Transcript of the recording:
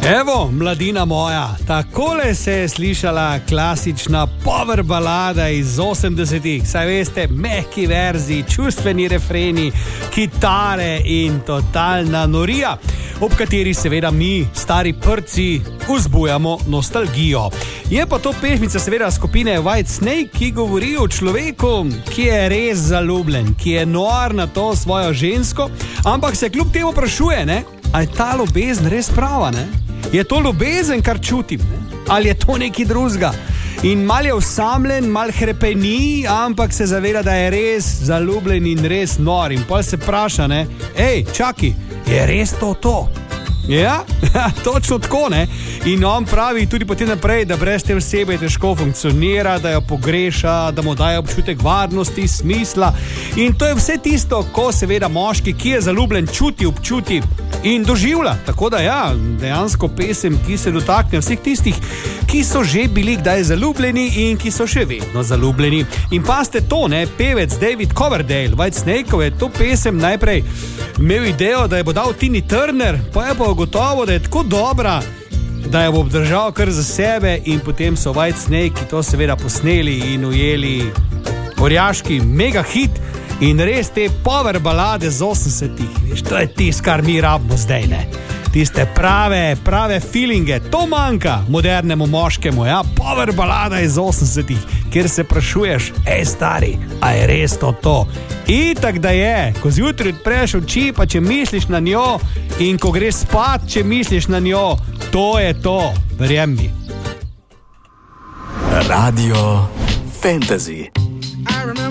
Evo, mladina moja, takole se je slišala klasična power balada iz 80-ih. Saj veste, mehki verzi, čustveni refreni, kitare in totalna norija, ob kateri seveda mi, stari prci, vzbujamo nostalgijo. Je pa to pesmica seveda skupine Whitesnake, ki govori o človeku, ki je res zaljubljen, ki je nor na to svojo žensko, ampak se kljub temu vprašuje, ne? A je ta ljubezen res prava, ne? Je to ljubezen, kar čutim, ne? Ali je to nekaj drugega? In mal je osamljen, mal hrepeni, ampak se zaveda, da je res zaljubljen in res nor. In pol se vpraša, ne? Ej, čaki, je res to? Ja, točno tako, ne? In on pravi tudi potem naprej, da brez te osebe težko funkcionira, da jo pogreša, da mu daje občutek varnosti, smisla. In to je vse tisto, ko seveda moški, ki je zaljubljen, čuti, občuti in doživlja. Tako da ja, dejansko pesem, ki se dotakne vseh tistih, ki so že bili kdaj zaljubljeni in ki so še vedno zaljubljeni. In paste to, ne, pevec David Coverdale, Whitesnakeov, je to pesem najprej imel idejo, da je bo dal Tini Turner, pa je pa gotovo, da je tako dobra, da jo bo obdržal kar za sebe, in potem so Whitesnake to seveda posneli in ujeli orjaški mega hit in res te power balade z 80-ih. Veš, to je tisto, kar mi rabimo zdaj, ne? Tiste prave feelinge, to manjka modernemu moškemu, ja, power balada iz 80-ih, kjer se sprašuješ, ej stari, a je res to? Itak da je, ko zjutraj odpreš oči, pa če misliš na njo, in ko greš spat, če misliš na njo, to je to, verjemi mi. Radio Fantasy.